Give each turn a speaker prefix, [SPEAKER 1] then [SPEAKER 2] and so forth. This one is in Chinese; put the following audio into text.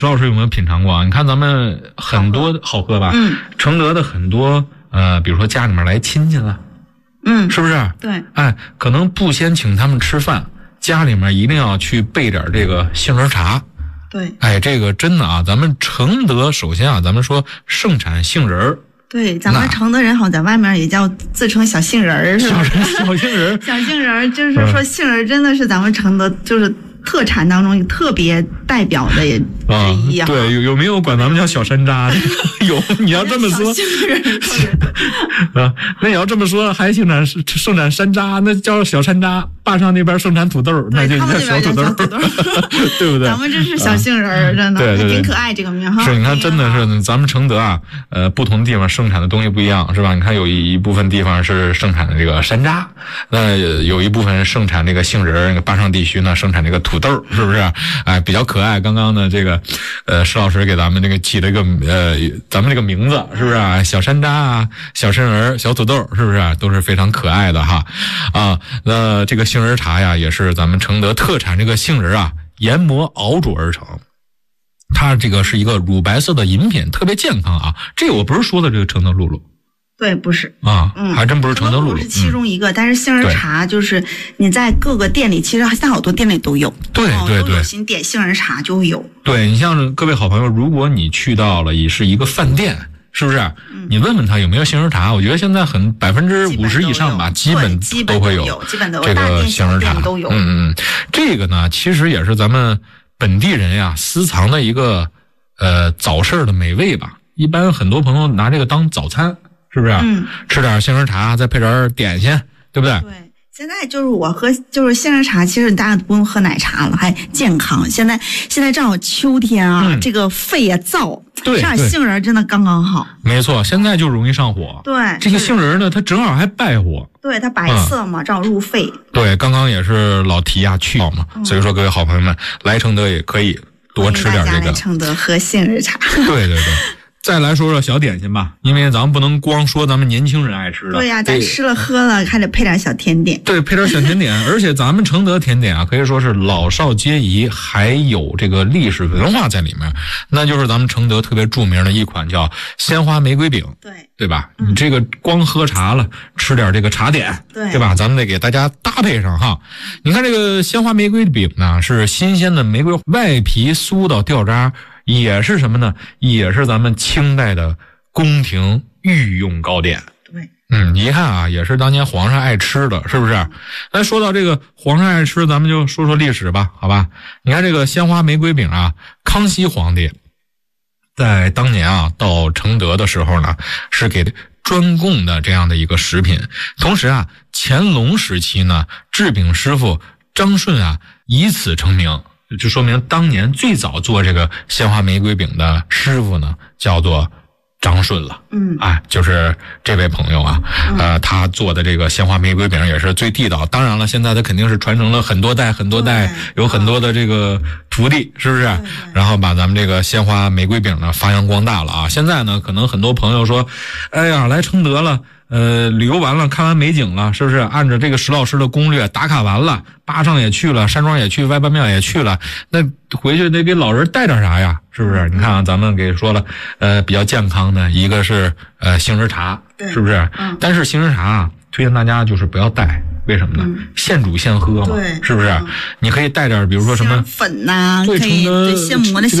[SPEAKER 1] 石老师有没有品尝过啊？你看咱们很多好喝吧？承德的很多比如说家里面来亲戚了，是不是？
[SPEAKER 2] 对，
[SPEAKER 1] 哎，可能不先请他们吃饭，家里面一定要去备点这个杏仁茶。
[SPEAKER 2] 对，
[SPEAKER 1] 哎，这个真的啊，咱们承德首先啊，咱们说盛产杏仁儿。
[SPEAKER 2] 对，咱们承德人好像在外面也叫自称小杏仁儿，是吧？
[SPEAKER 1] 小杏仁儿，
[SPEAKER 2] 小杏仁儿，就是说杏仁真的是咱们承德就是特产当中特别代表的也之一啊。
[SPEAKER 1] 对，有没有管咱们叫小山楂的？有，你要这么说。
[SPEAKER 2] 小杏仁
[SPEAKER 1] 啊，那你要这么说，还盛产山楂，那叫小山楂；坝上那边盛产土豆，那就叫小土豆，对不对？
[SPEAKER 2] 咱们这是小杏仁儿，真的，
[SPEAKER 1] 对，
[SPEAKER 2] 挺可爱这个名哈。
[SPEAKER 1] 是，你看，真的是咱们承德啊，不同地方盛产的东西不一样，是吧？你看有一部分地方是盛产的这个山楂，那有一部分盛产这个杏仁，那个坝上地区呢盛产这个土豆，是不是？哎，比较可爱。刚刚呢，这个石老师给咱们这个起了一个咱们这个名字，是不是啊？小山楂啊，小杏仁、小土豆，是不是啊？都是非常可爱的哈。啊，那这个杏仁茶呀，也是咱们承德特产，这个杏仁啊，研磨熬煮而成。它这个是一个乳白色的饮品，特别健康啊。这个我不是说的这个承德露露。
[SPEAKER 2] 对，不是
[SPEAKER 1] 啊，还真不是承德露露，
[SPEAKER 2] 是其中一个。但是杏仁茶就是你在各个店里，其实现在好多店里都有。
[SPEAKER 1] 对，
[SPEAKER 2] 都有心点杏仁茶就有。
[SPEAKER 1] 对，你像各位好朋友，如果你去到了也是一个饭店，是不是？你问问他有没有杏仁茶？我觉得现在50%以上吧，基本都会有，
[SPEAKER 2] 基本都有
[SPEAKER 1] 这个杏仁茶
[SPEAKER 2] 都有。
[SPEAKER 1] 这个呢，其实也是咱们本地人呀私藏的一个早市的美味吧。一般很多朋友拿这个当早餐。是不是？吃点杏仁茶，再配点点心，对不对？
[SPEAKER 2] 对，现在就是我喝就是杏仁茶，其实大家不用喝奶茶了，还健康。现在正好秋天啊，这个肺也燥，
[SPEAKER 1] 对，
[SPEAKER 2] 吃点杏仁真的刚刚好。
[SPEAKER 1] 没错，现在就容易上火。
[SPEAKER 2] 对，
[SPEAKER 1] 这个杏仁呢，它正好还败火。
[SPEAKER 2] 对，它白色嘛，正好入肺。
[SPEAKER 1] 对，刚刚也是老提呀去嘛，所以说各位好朋友们来承德也可以多吃点这个。
[SPEAKER 2] 来承德喝杏仁茶。
[SPEAKER 1] 对。再来说说小点心吧，因为咱们不能光说咱们年轻人爱吃的。
[SPEAKER 2] 对呀，咱吃了喝了还得配点小甜点。
[SPEAKER 1] 对，配点小甜点，而且咱们承德甜点啊，可以说是老少皆宜，还有这个历史文化在里面。那就是咱们承德特别著名的一款叫鲜花玫瑰饼，对吧？你这个光喝茶了，吃点这个茶点，对吧？咱们得给大家搭配上哈。你看这个鲜花玫瑰饼呢，是新鲜的玫瑰，外皮酥到掉渣。也是什么呢？也是咱们清代的宫廷御用糕点。
[SPEAKER 2] 对，
[SPEAKER 1] 遗憾啊，也是当年皇上爱吃的，是不是？那说到这个皇上爱吃，咱们就说说历史吧，好吧？你看这个鲜花玫瑰饼啊，康熙皇帝在当年啊到承德的时候呢，是给专供的这样的一个食品。同时啊，乾隆时期呢，制饼师傅张顺啊以此成名。就说明当年最早做这个鲜花玫瑰饼的师傅呢，叫做张顺了。就是这位朋友啊，他做的这个鲜花玫瑰饼也是最地道。当然了，现在他肯定是传承了很多代，有很多的这个徒弟，是不是？然后把咱们这个鲜花玫瑰饼呢发扬光大了啊。现在呢，可能很多朋友说，哎呀，来承德了。旅游完了，看完美景了，是不是？按照这个石老师的攻略打卡完了，坝上也去了，山庄也去，外半庙也去了，那回去得给老人带点啥呀？是不是？你看啊，咱们给说了，比较健康的一个是杏仁茶，是不是？但是杏仁茶啊，推荐大家就是不要带。为什么呢？现煮现喝嘛，是不是？你可以带点，比如说什么
[SPEAKER 2] 粉呐，
[SPEAKER 1] 对，
[SPEAKER 2] 可以现磨的。